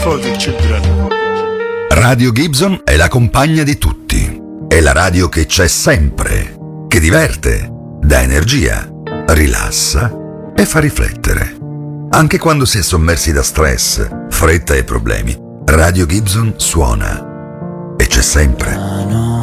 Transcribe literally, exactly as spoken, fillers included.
for the children. Radio Gibson è la compagna di tutti. È la radio che c'è sempre, che diverte, dà energia, rilassa e fa riflettere. Anche quando si è sommersi da stress, fretta e problemi, Radio Gibson suona e c'è sempre.